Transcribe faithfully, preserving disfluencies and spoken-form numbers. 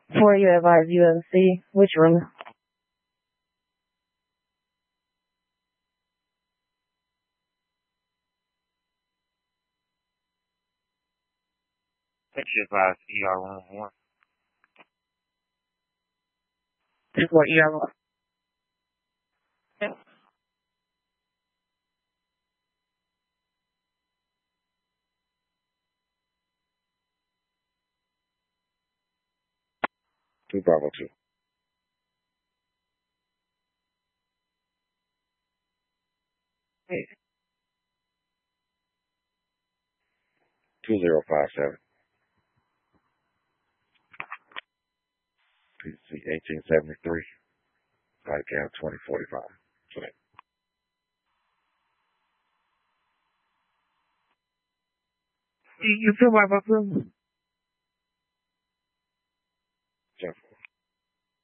For you advise U M C, which room? Thank you advise E R room one. This is what E R room. Two Bravo two. Hey. Two zero five seven. P C eighteen seventy three. Flight count twenty forty five. You, you feel my room? Jeff.